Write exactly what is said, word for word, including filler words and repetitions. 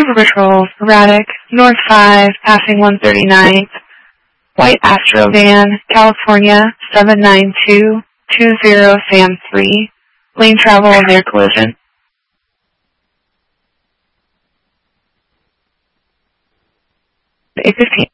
Super Patrol, erratic, North five, passing one thirty-ninth, White Astro van, California, seven nine two two zero Sam three, lane travel near collision. eight fifteen.